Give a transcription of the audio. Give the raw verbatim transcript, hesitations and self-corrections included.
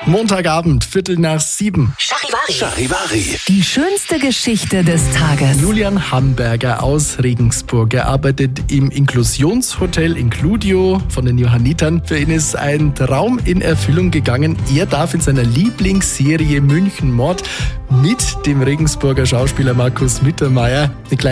Montagabend, Viertel nach sieben. Charivari. Charivari. Die schönste Geschichte des Tages. Julian Hamberger aus Regensburg. Er arbeitet im Inklusionshotel Includio von den Johannitern. Für ihn ist ein Traum in Erfüllung gegangen. Er darf in seiner Lieblingsserie München Mord mit dem Regensburger Schauspieler Markus Mittermeier eine kleine